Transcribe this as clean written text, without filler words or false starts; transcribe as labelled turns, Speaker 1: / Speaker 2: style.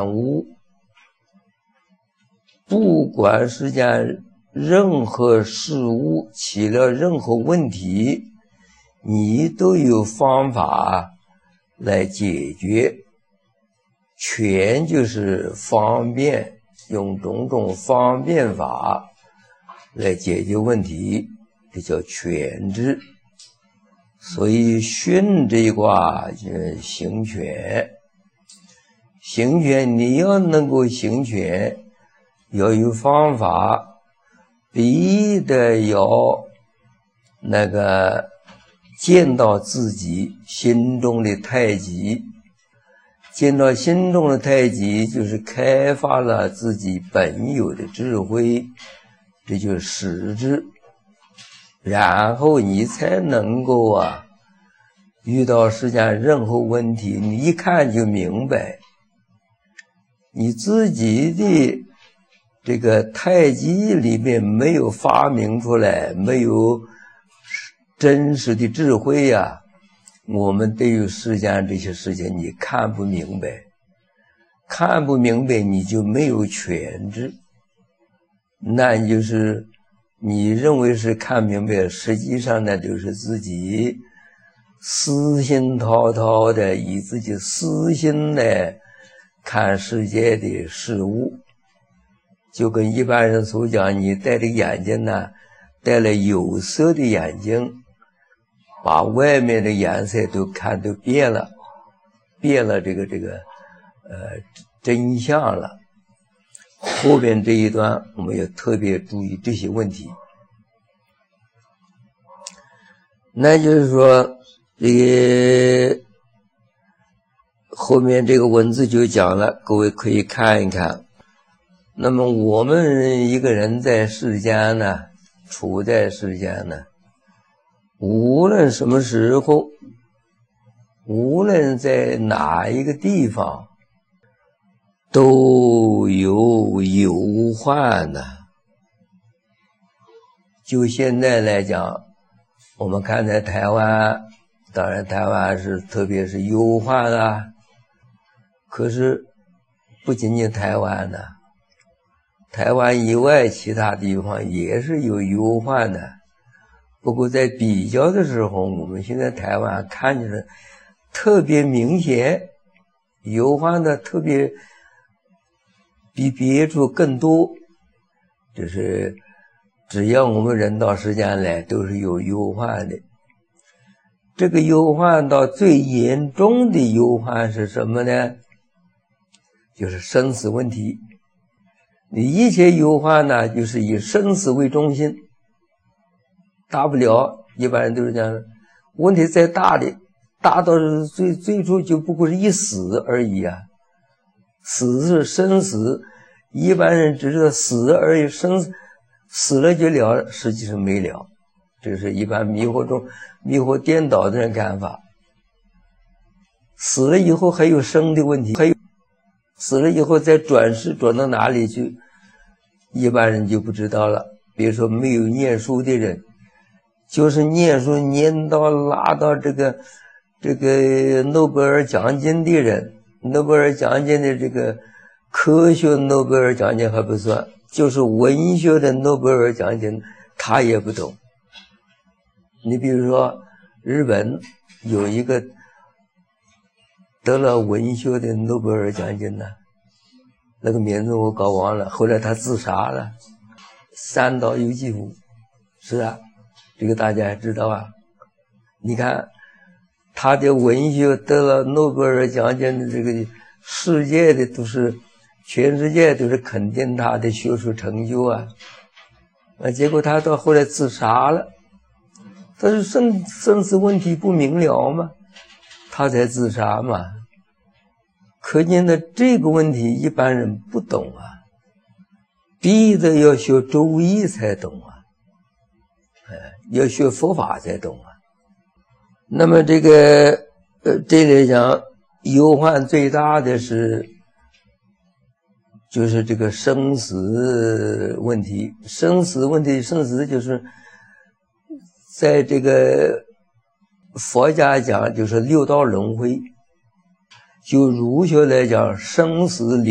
Speaker 1: 万物，不管世间任何事物起了任何问题，你都有方法来解决。权就是方便，用种种方便法来解决问题，这叫权智。所以巽这一卦就是行权。行权你要能够行权，要有方法，必得要那个见到自己心中的太极。见到心中的太极，就是开发了自己本有的智慧，这就是实质。然后你才能够遇到世间任何问题，你一看就明白，你自己的这个太极里面没有发明出来，没有真实的智慧我们对于世间这些事情你看不明白，看不明白你就没有权智，那就是你认为是看明白，实际上呢就是自己私心滔滔的以自己私心来看世界的事物。就跟一般人所讲，你戴的眼镜戴了有色的眼镜，把外面的颜色都变了这个真相了。后边这一段我们要特别注意这些问题。那就是说这个后面这个文字就讲了，各位可以看一看。那么我们一个人在世间处在世间无论什么时候，无论在哪一个地方，都有忧患就现在来讲，我们看在台湾，当然台湾是特别是忧患可是不仅仅台湾台湾以外其他地方也是有忧患不过在比较的时候，我们现在台湾看起来特别明显，忧患特别比别处更多，就是只要我们人到世间来都是有忧患的。这个忧患到最严重的忧患是什么呢？就是生死问题。你一切忧患就是以生死为中心，大不了一般人都是这样，问题再大的，大到最初就不过是一死而已死是生死，一般人只知道死而已，死了就了，实际上没了。这是一般迷惑颠倒的人看法。死了以后还有生的问题，还有死了以后再转世转到哪里去，一般人就不知道了。比如说没有念书的人，就是念书念到拿到这个诺贝尔奖金的人，诺贝尔奖金的这个科学诺贝尔奖金还不算，就是文学的诺贝尔奖金他也不懂。你比如说日本有一个得了文学的诺贝尔奖金那个名字我搞忘了，后来他自杀了，三岛由纪夫。是这个大家也知道你看他的文学得了诺贝尔奖金的这个世界的全世界都是肯定他的学术成就结果他到后来自杀了，他是生死问题不明了嘛，他才自杀嘛。可见的这个问题一般人不懂必得要学周易才懂要学佛法才懂那么这里讲忧患最大的就是这个生死问题。生死就是在这个佛家讲就是六道轮回，就儒学来讲生死